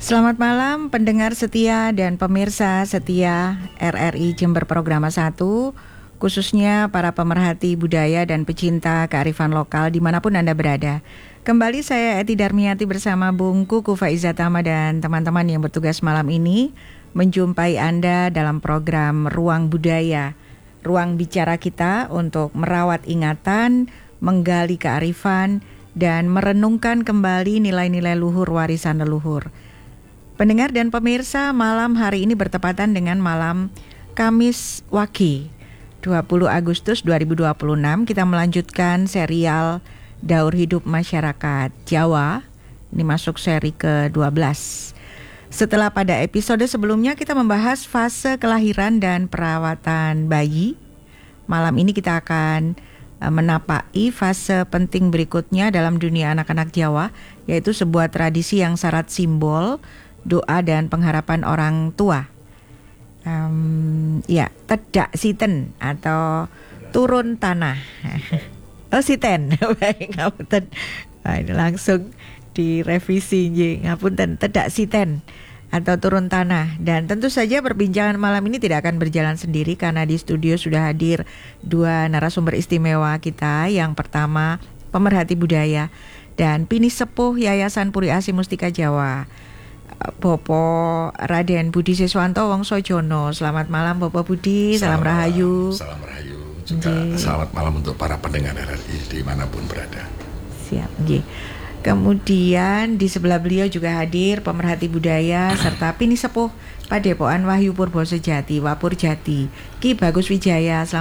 Selamat malam pendengar setia dan pemirsa setia RRI Jember Programa 1, khususnya para pemerhati budaya dan pecinta kearifan lokal dimanapun Anda berada. Kembali saya Eti Darmiati bersama Bung Kuku Faizatama dan teman-teman yang bertugas malam ini menjumpai Anda dalam program Ruang Budaya, ruang bicara kita untuk merawat ingatan, menggali kearifan, dan merenungkan kembali nilai-nilai luhur warisan leluhur. Pendengar dan pemirsa, malam hari ini bertepatan dengan malam Kamis Wage 20 Agustus 2026. Kita melanjutkan serial Daur Hidup Masyarakat Jawa. Ini masuk seri ke-12. Setelah pada episode sebelumnya kita membahas fase kelahiran dan perawatan bayi, malam ini kita akan menapaki fase penting berikutnya dalam dunia anak-anak Jawa, yaitu sebuah tradisi yang syarat simbol, doa dan pengharapan orang tua. Tedak siten atau turun tanah. Oh siten, baik ngapunten. Ini langsung direvisi ngapunten, tedak siten atau turun tanah. Dan tentu saja perbincangan malam ini tidak akan berjalan sendiri karena di studio sudah hadir dua narasumber istimewa kita. Yang pertama pemerhati budaya dan Pinisepuh Yayasan Puri Asi Mustika Jawa, Bapak Raden Budi Siswanto Wongsojono. Selamat malam Bapak Budi, salam rahayu. Salam rahayu juga. Selamat malam untuk para pendengar RRI dimanapun berada. Siap, nggih. Kemudian di sebelah beliau juga hadir pemerhati budaya serta Pinisepuh Padepokan Wahyu Purbo Sejati Wapur Jati, Ki Bagus Wijaya.